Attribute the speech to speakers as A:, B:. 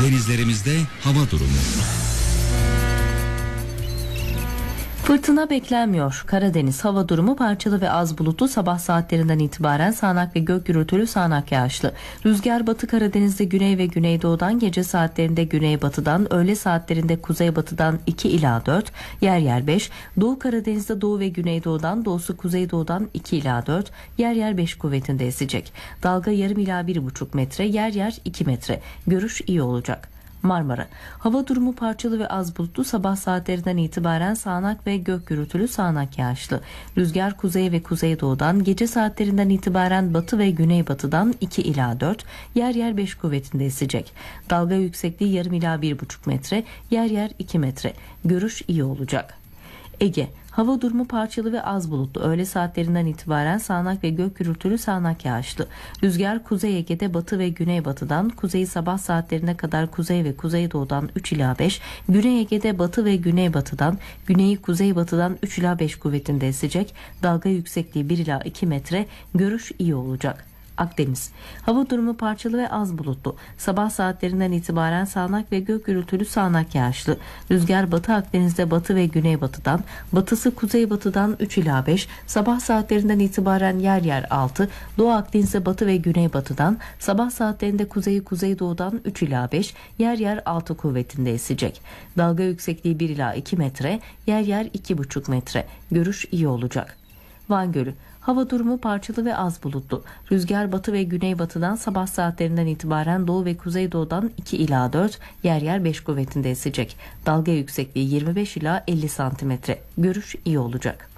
A: Denizlerimizde hava durumu.
B: Fırtına beklenmiyor. Karadeniz hava durumu parçalı ve az bulutlu, sabah saatlerinden itibaren sağanak ve gök gürültülü, sağanak yağışlı. Rüzgar batı Karadeniz'de güney ve güneydoğudan, gece saatlerinde güneybatıdan, öğle saatlerinde kuzeybatıdan 2 ila 4, yer yer 5. Doğu Karadeniz'de doğu ve güneydoğudan, doğusu kuzeydoğudan 2 ila 4, yer yer 5 kuvvetinde esecek. Dalga yarım ila 1,5 metre, yer yer 2 metre. Görüş iyi olacak. Marmara. Hava durumu parçalı ve az bulutlu, sabah saatlerinden itibaren sağanak ve gök gürültülü, sağanak yağışlı. Rüzgar kuzey ve kuzeydoğudan, gece saatlerinden itibaren batı ve güneybatıdan 2 ila 4, yer yer 5 kuvvetinde esecek. Dalga yüksekliği yarım ila 1,5 metre, yer yer 2 metre. Görüş iyi olacak. Ege. Hava durumu parçalı ve az bulutlu. Öğle saatlerinden itibaren sağanak ve gök gürültülü, sağanak yağışlı. Rüzgar Kuzey Ege'de batı ve güneybatıdan, kuzeyi sabah saatlerine kadar kuzey ve kuzeydoğudan 3 ila 5, Güney Ege'de batı ve güneybatıdan, güneyi kuzeybatıdan 3 ila 5 kuvvetinde esecek. Dalga yüksekliği 1 ila 2 metre. Görüş iyi olacak. Akdeniz. Hava durumu parçalı ve az bulutlu. Sabah saatlerinden itibaren sağanak ve gök gürültülü, sağanak yağışlı. Rüzgar Batı Akdeniz'de batı ve güneybatıdan, batısı kuzeybatıdan 3 ila 5, sabah saatlerinden itibaren yer yer 6, Doğu Akdeniz'de batı ve güneybatıdan, sabah saatlerinde kuzeyi kuzeydoğudan 3 ila 5, yer yer 6 kuvvetinde esecek. Dalga yüksekliği 1 ila 2 metre, yer yer 2,5 metre. Görüş iyi olacak. Van Gölü. Hava durumu parçalı ve az bulutlu. Rüzgar batı ve güneybatıdan, sabah saatlerinden itibaren doğu ve kuzeydoğudan 2 ila 4, yer yer 5 kuvvetinde esecek. Dalga yüksekliği 25 ila 50 santimetre. Görüş iyi olacak.